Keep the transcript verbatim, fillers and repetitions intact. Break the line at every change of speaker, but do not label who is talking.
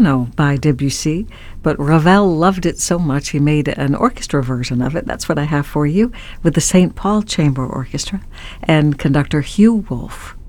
piano by Debussy, but Ravel loved it so much he made an orchestra version of it. That's what I have for you with the Saint Paul Chamber Orchestra and conductor Hugh Wolf.